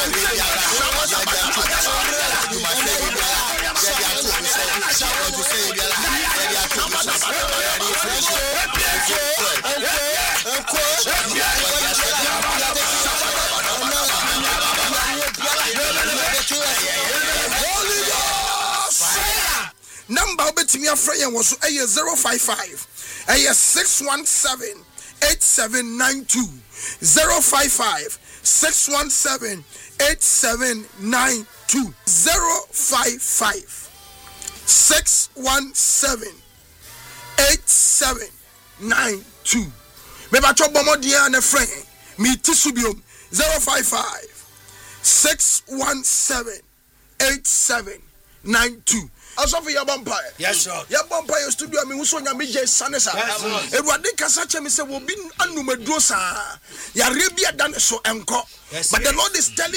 Number betimi afra yen wo so 055 617 8792 055 617 8792 055 617 8792. Me ba cho bomo dia na friend me tisubium 055 617 8792. Also for your vampire. Yes, sir. Your vampire studio. I mean, who's on your major sanesa? Edward Kasache me say will be anumedrosa. Ya rebia done so enko. But the Lord is telling